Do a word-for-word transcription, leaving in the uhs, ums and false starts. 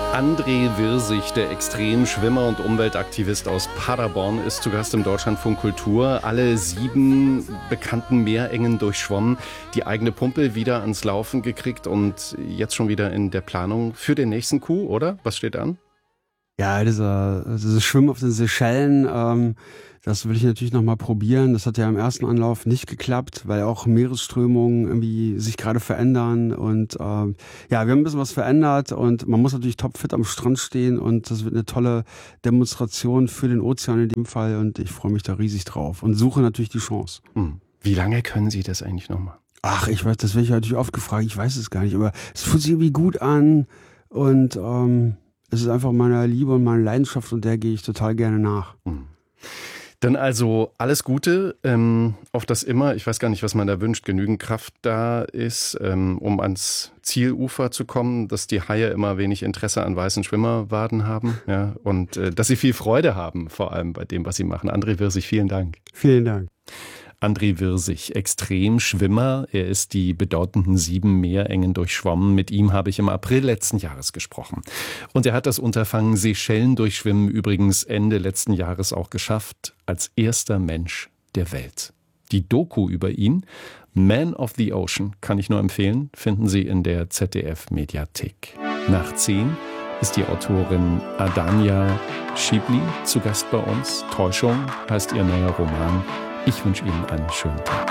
André Wirsig, der Extremschwimmer und Umweltaktivist aus Paderborn, ist zu Gast im Deutschlandfunk Kultur. Alle sieben bekannten Meerengen durchschwommen, die eigene Pumpe wieder ans Laufen gekriegt und jetzt schon wieder in der Planung für den nächsten Coup, oder? Was steht an? Ja, dieser, dieses Schwimmen auf den Seychellen, ähm, das will ich natürlich nochmal probieren. Das hat ja im ersten Anlauf nicht geklappt, weil auch Meeresströmungen irgendwie sich gerade verändern. Und ähm, ja, wir haben ein bisschen was verändert und man muss natürlich topfit am Strand stehen und das wird eine tolle Demonstration für den Ozean in dem Fall und ich freue mich da riesig drauf und suche natürlich die Chance. Hm. Wie lange können Sie das eigentlich nochmal? Ach, ich weiß, das werde ich natürlich oft gefragt, ich weiß es gar nicht, aber es fühlt sich irgendwie gut an und ähm, es ist einfach meine Liebe und meine Leidenschaft und der gehe ich total gerne nach. Hm. Dann also alles Gute, ähm, auf das immer, ich weiß gar nicht, was man da wünscht, genügend Kraft da ist, ähm, um ans Zielufer zu kommen, dass die Haie immer wenig Interesse an weißen Schwimmerwaden haben, ja, und äh, dass sie viel Freude haben, vor allem bei dem, was sie machen. André Wirsig, vielen Dank. Vielen Dank. André Wirsig, Extremschwimmer. Er ist die bedeutenden sieben Meerengen durchschwommen. Mit ihm habe ich im April letzten Jahres gesprochen. Und er hat das Unterfangen Seychellen durchschwimmen übrigens Ende letzten Jahres auch geschafft, als erster Mensch der Welt. Die Doku über ihn, Man of the Ocean, kann ich nur empfehlen, finden Sie in der Z D F-Mediathek. Nach zehn ist die Autorin Adania Schibli zu Gast bei uns. Täuschung heißt ihr neuer Roman. Ich wünsche Ihnen einen schönen Tag.